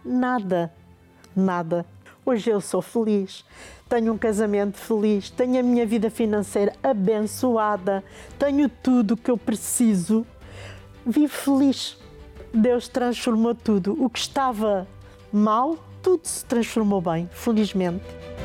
nada, nada. Hoje eu sou feliz, tenho um casamento feliz, tenho a minha vida financeira abençoada, tenho tudo o que eu preciso, vivo feliz. Deus transformou tudo, o que estava mal, tudo se transformou bem, felizmente.